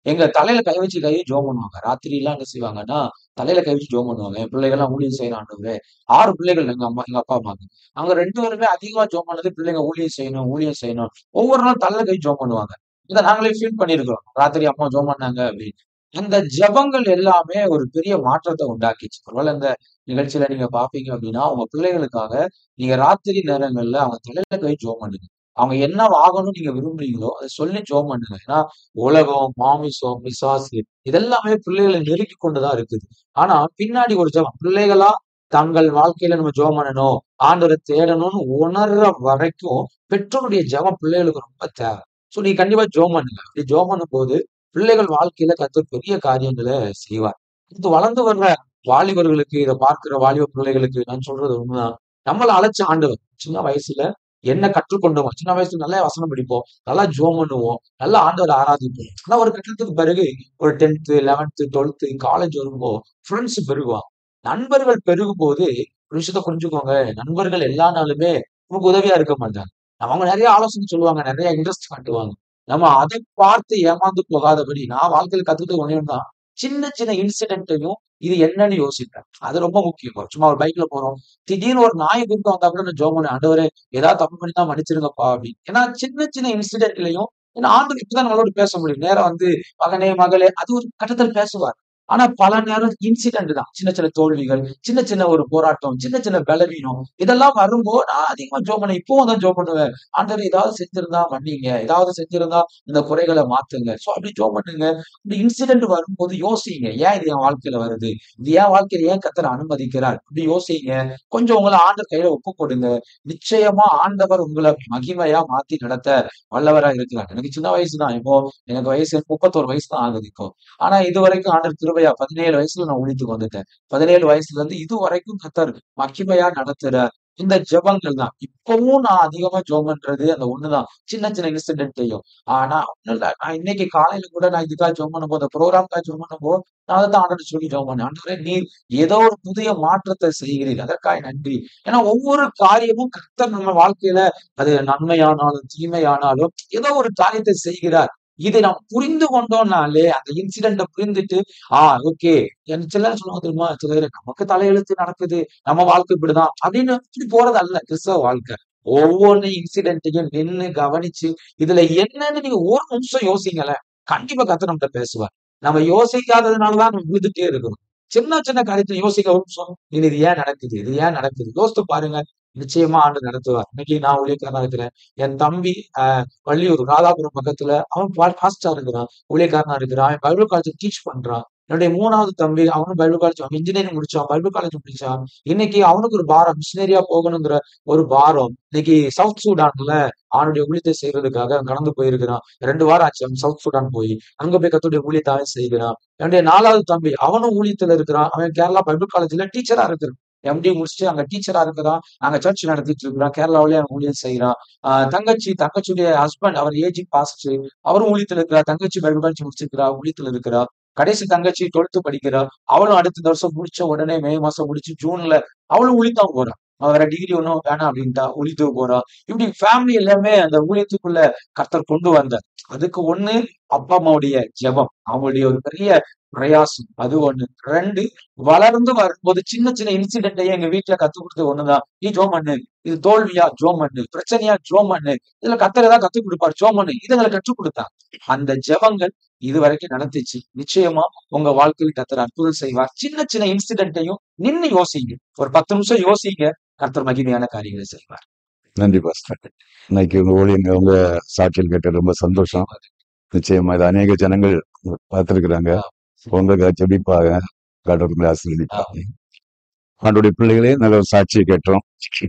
எங்க தலையில கை வச்சு கை ஜோம் பண்ணுவாங்க. ராத்திரி எல்லாம் என்ன செய்வாங்கன்னா, தலையில கை வச்சு ஜோம் பண்ணுவாங்க. என் பிள்ளைகள் எல்லாம் ஊழியம் செய்யணும் ஆண்டவரே. ஆறு பிள்ளைகள் எங்க அம்மா எங்க அப்பா அம்மாக்கு. அவங்க ரெண்டு பேருமே அதிகமா ஜோம் பண்ணது பிள்ளைங்க ஊழியம் செய்யணும், ஊழியம் செய்யணும். ஒவ்வொரு நாளும் தலையில கை ஜோம் பண்ணுவாங்க. இத நாங்களே ஃபீல் பண்ணியிருக்கிறோம். ராத்திரி அம்மா ஜோம் பண்ணாங்க அப்படின்னு. அந்த ஜெபங்கள் எல்லாமே ஒரு பெரிய மாற்றத்த உண்டாக்கிச்சு. ஒருவேள இந்த நிகழ்ச்சியில நீங்க பார்ப்பீங்க அப்படின்னா, உங்க பிள்ளைகளுக்காக நீங்க ராத்திரி நேரங்கள்ல அவங்க தலையில கை ஜெபம் பண்ணுங்க. அவங்க என்ன ஆகணும்னு நீங்க விரும்புறீங்களோ, அத சொல்லி ஜெபம் பண்ணுங்க. ஏன்னா, உலகம், மாமிசம், பிசாசு இதெல்லாமே பிள்ளைகள நெருக்கிக் கொண்டு தான் இருக்குது. ஆனா, பின்னாடி ஒரு ஜெபம். பிள்ளைகளா தங்கள் வாழ்க்கையில நம்ம ஜெபம் பண்ணணும், ஆண்டவர தேடணும்னு உணர்ற வரைக்கும் பெற்றோருடைய ஜெபம் பிள்ளைகளுக்கு ரொம்ப தேவை. சோ, நீங்க கண்டிப்பா ஜெபம் பண்ணுங்க. அப்படி ஜெபம் பண்ணும்போது பிள்ளைகள் வாழ்க்கையில கர்த்தர் பெரிய காரியங்கள செய்வார். இது வளர்ந்து வர்ற வாலிபர்களுக்கு, இத பார்க்கிற வாலிப பிள்ளைகளுக்கு நான் சொல்றது உண்மைதான். நம்மள அழைச்ச ஆண்டவர். சின்ன வயசுல என்ன கற்றுக்கொண்டோமோ, சின்ன வயசுல நல்லா வசனம் படிப்போம், நல்லா ஜெபம் பண்ணுவோம், நல்லா ஆண்டவர ஆராதிப்போம். ஆனா ஒரு கட்டத்துக்கு பிறகு ஒரு பத்தாம், பதினொன்றாம், பன்னிரண்டாம் காலேஜ் வரும்போ ஃப்ரெண்ட்ஸ் பெருகுவாங்க. நண்பர்கள் பெருகும்போது ஒரு விஷயத்த புரிஞ்சுக்கோங்க. நண்பர்கள் எல்லா நாளுமே நமக்கு உதவியா இருக்க மாட்டாங்க. அவங்க நெறைய ஆலோசனை சொல்லுவாங்க, நெறைய இன்ட்ரெஸ்ட் காட்டுவாங்க. நம்ம அதை பார்த்து ஏமாந்து போகாதபடி நான் வாழ்க்கையில கத்துக்கிட்டது ஒண்ணே ஒண்ணுதான். சின்ன சின்ன இன்சிடென்ட்டையும் இது என்னன்னு யோசிப்பேன். அது ரொம்ப முக்கியம். சும்மா ஒரு பைக்ல போறோம். திடீர்னு ஒரு நாய் குறுக்க வந்தா கூட நான் ஜெபம் பண்ணுவேன். ஆண்டவரே ஏதாவது தப்பு பண்ணியிருந்தா மன்னிச்சிடுங்கப்பா அப்படின்னு. ஏன்னா சின்ன சின்ன இன்சிடென்ட்லயும் ஏன்னா ஆண்டவர் இப்படிதான் நம்மளோட பேச முடியும். நேரா வந்து மகனே, மகளே அது ஒரு கட்டத்துல பேசுவார். ஆனா பல நேரம் இன்சிடென்ட் தான். சின்ன சின்ன தோல்விகள், சின்ன சின்ன ஒரு போராட்டம், சின்ன சின்ன பலவீனம் இதெல்லாம் வரும்போது நான் அதிகமா ஜெபம் பண்ணுவேன். இப்பவும் தான் ஜெபம் பண்ணுவேன். ஆண்டவரே ஏதாவது செஞ்சிருந்தா மன்னிங்க. ஏதாவது செஞ்சிருந்தா இந்த குறைகள மாத்துங்க. சோ அப்படி ஜெபம் பண்ணுங்க. இந்த இன்சிடென்ட் வரும்போது யோசிங்க. ஏன் இது என் வாழ்க்கையில வருது? இது என் வாழ்க்கையில ஏன் கர்த்தர் அனுமதிக்கிறார்? இப்படி யோசிங்க. கொஞ்சம் உங்கள ஆண்டவர் கையில ஒப்புக் கொடுங்க. நிச்சயமா ஆண்டவர் உங்கள மகிமையா மாத்தி நடத்த வல்லவரா இருக்கிறார். எனக்கு சின்ன வயசு தான். இப்போ எனக்கு வயசு முப்பத்தி ஒன்று வயசு தான் ஆகுது இப்போ. ஆனா இதுவரைக்கும் ஆண்டவர் கிருபையா பதினேழு வயசுல நான் ஊழியத்துக்கு வந்துட்டேன். பதினேழு வயசுல இருந்து இதுவரைக்கும் கர்த்தர் மகிமையா நடத்துறார். இந்த ஜெபங்கள் தான். இப்பவும் நான் அதிகமா ஜெபம் பண்றது அந்த ஒண்ணுதான். சின்ன சின்ன இன்சிடென்ட்லயும். ஆனா ஒண்ணும் இல்ல. நான் இன்னைக்கு காலையில கூட நான் இதுக்காக ஜெபம் பண்ணும்போது, அந்த புரோகிராம்க்காக ஜெபம் பண்ணும்போது, நான் அதத்தான் ஆண்டவர்ட்ட சொல்லி ஜெபம் பண்ணேன். ஆண்டவரே நீர் ஏதோ ஒரு புதிய மாற்றத்தை செய்கிறீர். அதற்காக நன்றி. ஏன்னா ஒவ்வொரு காரியமும் கர்த்தர் நம்ம வாழ்க்கையில அது நன்மையானாலும், தீமையானாலும் ஏதோ ஒரு காரியத்தை செய்கிறார். இதை நாம் புரிந்து கொண்டோம்னாலே அந்த இன்சிடென்ட்ட புரிந்துட்டு, ஆ ஓகே. எனக்கு சில நேரம் சொல்லுவாங்க தெரியுமா? சில பேரு நமக்கு தலையெழுத்து நடக்குது. நம்ம வாழ்க்கை இப்படிதான். அப்படின்னு இப்படி போறது அல்ல கிறிஸ்தவ வாழ்க்கை. ஒவ்வொரு இன்சிடென்ட்டையும் நின்னு கவனிச்சு, இதுல என்னன்னு நீங்க ஒரு நிமிஷம் யோசிங்களேன். கண்டிப்பா கர்த்தர் நம்மட்ட பேசுவார். நம்ம யோசிக்காததுனால தான் நம்ம விழுந்துட்டே இருக்கிறோம். சின்ன சின்ன காரியத்த யோசிக்க ஒரு நிமிஷம். இது இது ஏன் நடக்குது? இது ஏன் நடக்குது? யோசித்து பாருங்க. நிச்சயமா ஆண்டவர் நடத்துவார். இன்னைக்கு நான் ஊழியக்காரனா இருக்கிறேன். என் தம்பி அ வள்ளியூர் ராதாபுரம் பக்கத்துல அவன் பா பாஸ்டரா இருக்கிறான். ஊழியக்காரனா இருக்கிறான். அவன் பைபிள் காலேஜ்ல டீச் பண்றான். என்னுடைய மூணாவது தம்பி அவனும் பைபிள் காலேஜ் அவன் இன்ஜினியரிங் முடிச்சான். Bible college முடிச்சான். இன்னைக்கு அவனுக்கு ஒரு பாரம் மிஷனரியா போகணுங்கிற ஒரு பாரம். இன்னைக்கு சவுத் சூடான்ல அவனுடைய ஊழியத்தை செய்யறதுக்காக அவன் கடந்து போயிருக்கிறான். ரெண்டு வாரம் ஆச்சு அவன் சவுத் சூடான் போய். அங்க போய் கர்த்தருடைய ஊழியத்த அவன் செய்கிறான். என்னுடைய நாலாவது தம்பி அவனும் ஊழியத்துல இருக்கிறான். அவன் கேரளா பைபிள் காலேஜ்ல டீச்சரா இருக்கிறான். எம்டி முடிச்சுட்டு அங்க டீச்சரா இருக்கிறான். அங்க சர்ச் நடத்திட்டு இருக்கிறான். கேரளாவிலேயே அவன் ஊழியம் செய்யறான். ஆஹ் தங்கச்சி தங்கச்சியுடைய ஹஸ்பண்ட் அவர் ஏஜி பாஸ்ட் அவரும் ஊழியத்துல இருக்கிறா. தங்கச்சி பைபிள் காலேஜ் முடிச்சிருக்கிறா. ஊழியத்துல இருக்கிறா. கடைசி தங்கச்சி டுவெல்த் படிக்கிறா. அவளும் அடுத்த வருஷம் முடிச்ச உடனே மே மாசம் முடிச்சு ஜூன்ல அவளும் ஊழியத்தான் போறா. அவ வேற டிகிரி ஒன்னும் வேணாம் அப்படின்ட்டா. ஊழியத்துக்கு போறா. இப்படி ஃபேமிலி எல்லாமே அந்த ஊழியத்துக்குள்ள கர்த்தர் கொண்டு வந்தார். அதுக்கு ஒண்ணு அப்பா அம்மாவுடைய ஜெபம். அவங்களுடைய ஒரு பெரிய பிரயாசம். அது ஒண்ணு. ரெண்டு வளர்ந்து வரும்போது சின்ன சின்ன இன்சிடென்ட்டையே எங்க வீட்டுல கத்துக் கொடுத்தது ஒண்ணுதான். நீ ஜெபம் பண்ணு. இது தோல்வியா ஜெபம் பண்ணு. பிரச்சனையா ஜெபம் பண்ணு. இதுல கர்த்தர் ஏதாவது கத்துக் கொடுப்பார் ஜெபம் பண்ணு. இது எங்களுக்கு கற்றுக் கொடுத்தார். அந்த ஜெபங்கள் இதுவரைக்கும் நடந்துச்சு. நிச்சயமா உங்க வாழ்க்கையில கர்த்தர் அற்புதம் செய்வார். சின்ன சின்ன இன்சிடென்ட்டையும் நின்னு யோசிங்க. ஒரு பத்து நிமிஷம் யோசிங்க. கர்த்தர் மகிமையான காரியங்களை செய்வார். நன்றி பாஸ்டர். இன்னைக்கு உங்க ஊழியங்க உங்க சாட்சியில் கேட்ட ரொம்ப சந்தோஷம். நிச்சயமா இது அநேக ஜனங்கள் பார்த்திருக்கிறாங்க. உங்களுக்கு ஜெபிப்பாங்க. கடவுள் ஆசீர்வதிப்பாங்க. ஆண்டோடைய பிள்ளைகளே நல்ல ஒரு சாட்சியை கேட்டோம்.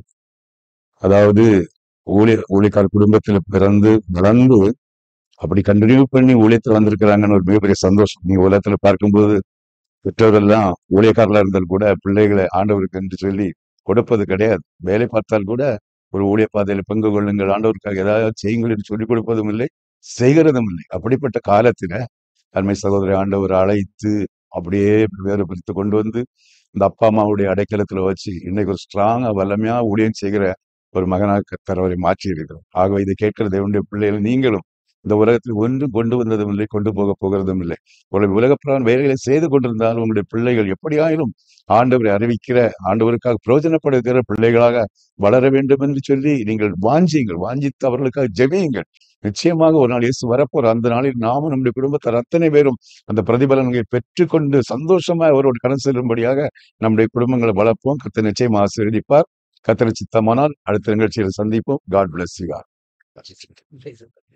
அதாவது ஊழிய ஊழியக்கார குடும்பத்துல பிறந்து வளர்ந்து அப்படி கண்டினியூ பண்ணி ஊழியத்துல வந்திருக்கிறாங்கன்னு ஒரு மிகப்பெரிய சந்தோஷம். நீங்க உலகத்துல பார்க்கும்போது பெற்றோரெல்லாம் ஊழியக்காரர்களா இருந்தால் கூட பிள்ளைகளை ஆண்டவருக்கு என்று சொல்லி கொடுப்பது கிடையாது. வேலை பார்த்தால் கூட ஒரு ஊழிய பாதையில பங்கு கொள்ளுங்கள், ஆண்டவருக்காக ஏதாவது செய்யுங்கள் என்று சொல்லிக் கொடுப்பதும் இல்லை, செய்கிறதும் இல்லை. அப்படிப்பட்ட காலத்துல அருமை சகோதரி ஆண்டவர் அழைத்து அப்படியே வேறுபடுத்தி கொண்டு வந்து இந்த அப்பா அம்மாவுடைய அடைக்கலத்துல வச்சு இன்னைக்கு ஒரு ஸ்ட்ராங்கா வல்லமையா ஊழியம் செய்கிற ஒரு மகனாக கர்த்தர் அவரை மாற்றி இருக்கிறோம். ஆகவே இதை கேட்கிற தேவனுடைய பிள்ளைகள் நீங்களும் இந்த உலகத்தில் ஒன்றும் கொண்டு வந்ததும் இல்லை, கொண்டு போக போகிறதும் இல்லை. உங்களுடைய உலகப்பிரகாரம் வேலைகளை செய்து கொண்டிருந்தாலும் உங்களுடைய பிள்ளைகள் எப்படியாயினும் ஆண்டவரை அறிவிக்கிற, ஆண்டவருக்காக பிரயோஜனப்படுகிற பிள்ளைகளாக வளர வேண்டும் என்று சொல்லி நீங்கள் வாஞ்சியுங்கள். வாஞ்சித்து அவர்களுக்காக ஜெபியுங்கள். நிச்சயமாக ஒரு நாள் இயேசு வரப்போற அந்த நாளில் நாமும் நம்முடைய குடும்பத்தார் அத்தனை பேரும் அந்த பிரதிபலன்களை பெற்றுக்கொண்டு சந்தோஷமா அவரோடு கடந்து செல்லும்படியாக நம்முடைய குடும்பங்களை வளர்ப்போம். கர்த்தர் நிச்சயம் ஆசீர்வதிப்பார். கர்த்தர் சித்தமானால் அடுத்த நிகழ்ச்சியில் சந்திப்போம். God bless you.